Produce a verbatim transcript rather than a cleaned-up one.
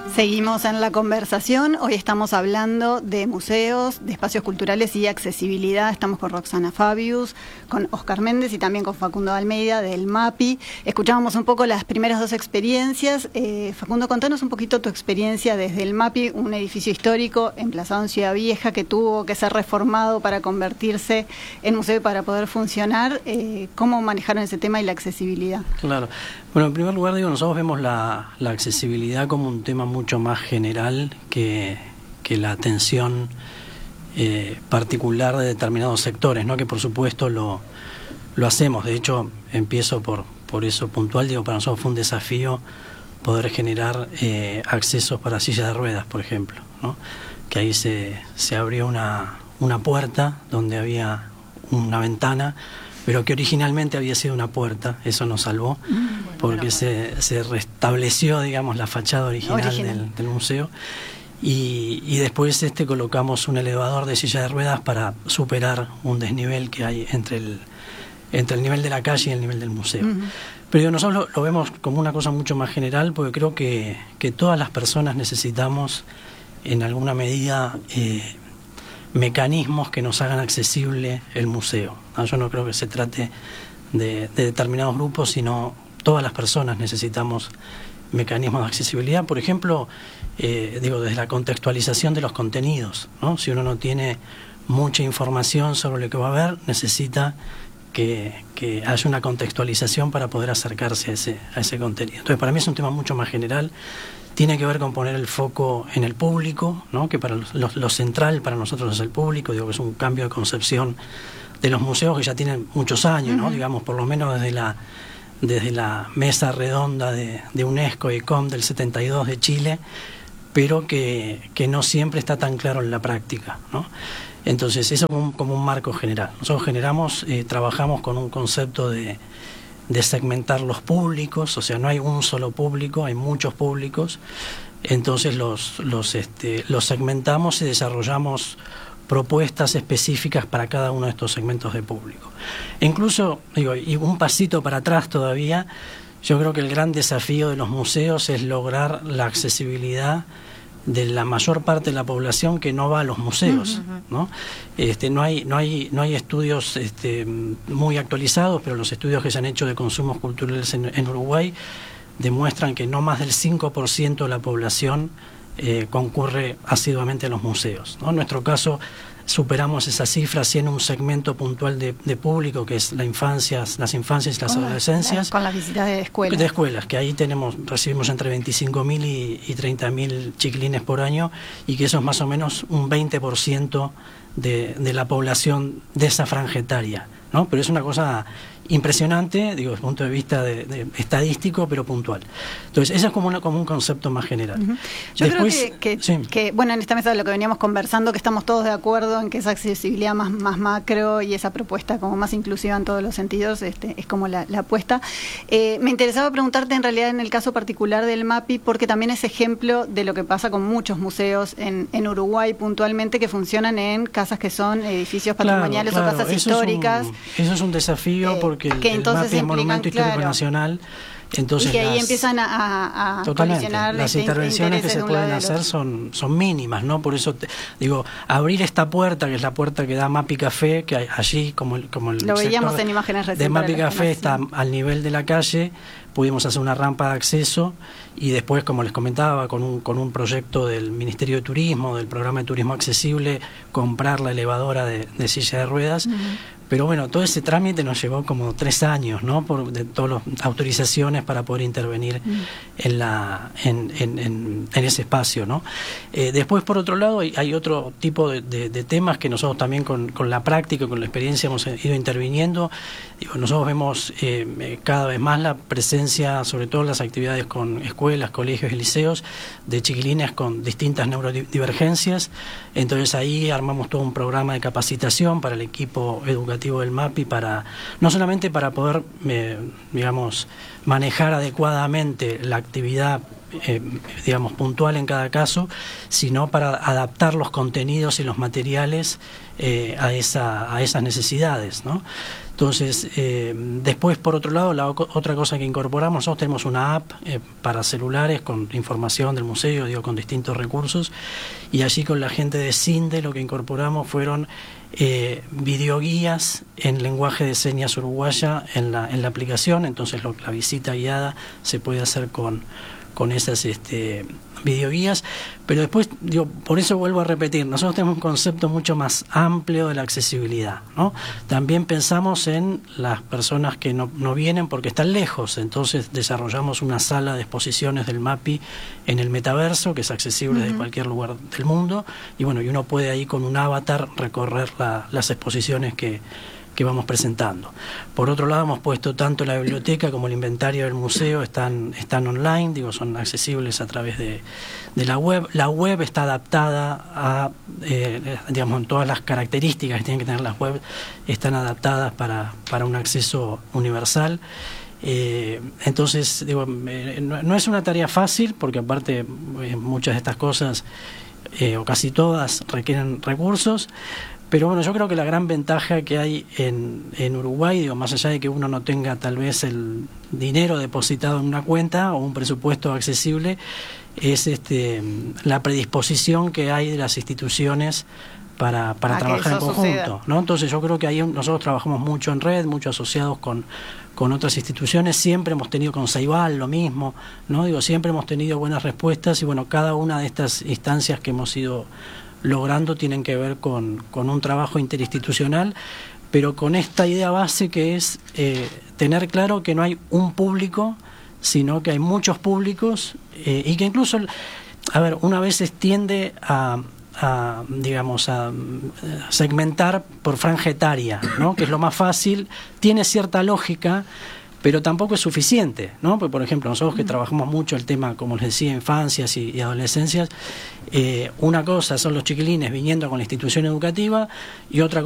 Seguimos en la conversación. Hoy estamos hablando de museos, de espacios culturales y accesibilidad. Estamos con Roxana Fabius, con Oscar Méndez y también con Facundo Almeida del MAPI. Escuchábamos un poco las primeras dos experiencias. Eh, Facundo, contanos un poquito tu experiencia desde el MAPI, un edificio histórico emplazado en Ciudad Vieja que tuvo que ser reformado para convertirse en museo y para poder funcionar. Eh, ¿Cómo manejaron ese tema y la accesibilidad? Claro. Bueno, en primer lugar, digo, nosotros vemos la, la accesibilidad como un tema mucho más general que, que la atención eh, particular de determinados sectores, ¿no? Que por supuesto lo, lo hacemos. De hecho, empiezo por, por eso puntual. Digo, para nosotros fue un desafío poder generar eh, accesos para sillas de ruedas, por ejemplo, ¿no? Que ahí se, se abrió una, una puerta donde había una ventana, pero que originalmente había sido una puerta. Eso nos salvó, porque se, se restableció, digamos, la fachada original, original. Del, del museo. Y, y después este colocamos un elevador de silla de ruedas para superar un desnivel que hay entre el, entre el nivel de la calle y el nivel del museo. Uh-huh. Pero nosotros lo, lo vemos como una cosa mucho más general, porque creo que, que todas las personas necesitamos, en alguna medida, eh, mecanismos que nos hagan accesible el museo. ¿no? Yo no creo que se trate de, de determinados grupos, sino todas las personas necesitamos mecanismos de accesibilidad. Por ejemplo, eh, digo, desde la contextualización de los contenidos, ¿no? Si uno no tiene mucha información sobre lo que va a ver, necesita que, que haya una contextualización para poder acercarse a ese, a ese contenido. Entonces, para mí es un tema mucho más general. Tiene que ver con poner el foco en el público, ¿no? Que para lo, lo central para nosotros es el público. Digo que es un cambio de concepción de los museos que ya tienen muchos años, ¿no? Uh-huh. Digamos, por lo menos desde la desde la mesa redonda de, de UNESCO y C O M del setenta y dos de Chile, pero que, que no siempre está tan claro en la práctica, ¿no? Entonces, eso como un, como un marco general. Nosotros generamos, eh, trabajamos con un concepto de de segmentar los públicos, o sea, no hay un solo público, hay muchos públicos. Entonces los, los, este, los segmentamos y desarrollamos propuestas específicas para cada uno de estos segmentos de público. E incluso, digo, y un pasito para atrás todavía, yo creo que el gran desafío de los museos es lograr la accesibilidad de la mayor parte de la población que no va a los museos, ¿no? Este, no hay, no hay, no hay estudios este, muy actualizados, pero los estudios que se han hecho de consumos culturales en, en Uruguay demuestran que no más del cinco por ciento de la población eh, concurre asiduamente a los museos, ¿no? En nuestro caso superamos esa cifra si en un segmento puntual de, de público, que es la infancia, las infancias y las con adolescencias. La, con las visitas de escuelas. De escuelas, que ahí tenemos, recibimos entre veinticinco mil y, y treinta mil chiquilines por año, y que eso es más o menos un veinte por ciento de, de la población de esa franja etaria, ¿no? Pero es una cosa impresionante, digo, desde el punto de vista de, de estadístico, pero puntual. Entonces, eso es como, una, como un concepto más general. Uh-huh. Yo Después, creo que, que, sí. que, bueno, en esta mesa de lo que veníamos conversando, que estamos todos de acuerdo en que esa accesibilidad más, más macro y esa propuesta como más inclusiva en todos los sentidos, este, es como la, la apuesta. Eh, me interesaba preguntarte en realidad en el caso particular del MAPI, porque también es ejemplo de lo que pasa con muchos museos en, en Uruguay puntualmente, que funcionan en casas que son edificios patrimoniales, claro, claro. o casas eso históricas. Es un, eso es un desafío, eh, porque el, que el entonces MAPI es Monumento Histórico claro. Nacional. Entonces y que ahí las, empiezan a, a, a totalmente, las intervenciones que se pueden hacer son, son mínimas, ¿no? Por eso te, digo, abrir esta puerta, que es la puerta que da MAPI Café, que allí como el, como el lo veíamos en imágenes recién de MAPI Café está al nivel de la calle, pudimos hacer una rampa de acceso, y después, como les comentaba, con un, con un proyecto del Ministerio de Turismo, del Programa de Turismo Accesible, comprar la elevadora de, de silla de ruedas. Uh-huh. Pero bueno, todo ese trámite nos llevó como tres años, ¿no? Por de todas las autorizaciones para poder intervenir mm. en la en, en, en, en ese espacio, ¿no? Eh, después, por otro lado, hay, hay otro tipo de, de, de temas que nosotros también con, con la práctica, con la experiencia hemos ido interviniendo. Digo, nosotros vemos eh, cada vez más la presencia, sobre todo en las actividades con escuelas, colegios y liceos, de chiquilines con distintas neurodivergencias. Entonces ahí armamos todo un programa de capacitación para el equipo educativo del MAPI, para no solamente para poder eh, digamos manejar adecuadamente la actividad eh, digamos puntual en cada caso, sino para adaptar los contenidos y los materiales eh, a esa a esas necesidades, ¿no? Entonces, eh, después, por otro lado, la otra cosa que incorporamos, nosotros tenemos una app eh, para celulares con información del museo, digo, con distintos recursos, y allí con la gente de CINDE lo que incorporamos fueron eh, videoguías en lenguaje de señas uruguaya en la, en la aplicación. Entonces lo, la visita guiada se puede hacer con, con esas este, videoguías, pero después, digo, por eso vuelvo a repetir, nosotros tenemos un concepto mucho más amplio de la accesibilidad, ¿no? También pensamos en las personas que no, no vienen porque están lejos, entonces desarrollamos una sala de exposiciones del MAPI en el metaverso, que es accesible uh-huh. desde cualquier lugar del mundo, y bueno, y uno puede ahí con un avatar recorrer la, las exposiciones que que vamos presentando. Por otro lado, hemos puesto tanto la biblioteca como el inventario del museo están, están online, digo, son accesibles a través de, de la web. La web está adaptada a, eh, digamos, todas las características que tienen que tener las web están adaptadas para, para un acceso universal. Eh, entonces, digo, eh, no, no es una tarea fácil, porque aparte eh, muchas de estas cosas, eh, o casi todas, requieren recursos. Pero bueno, yo creo que la gran ventaja que hay en, en Uruguay, digo, más allá de que uno no tenga tal vez el dinero depositado en una cuenta o un presupuesto accesible, es este la predisposición que hay de las instituciones para, para trabajar en conjunto, ¿no? Entonces yo creo que ahí nosotros trabajamos mucho en red, mucho asociados con, con otras instituciones, siempre hemos tenido con Ceibal lo mismo, ¿no? Digo, siempre hemos tenido buenas respuestas y bueno, cada una de estas instancias que hemos ido logrando tienen que ver con, con un trabajo interinstitucional, pero con esta idea base que es eh, tener claro que no hay un público, sino que hay muchos públicos eh, y que incluso, a ver, una vez tiende a, a digamos, a segmentar por franja etaria, ¿no? Que es lo más fácil, tiene cierta lógica, pero tampoco es suficiente, ¿no? Porque, por ejemplo, nosotros que trabajamos mucho el tema, como les decía, infancias y, y adolescencias, eh, una cosa son los chiquilines viniendo con la institución educativa y otra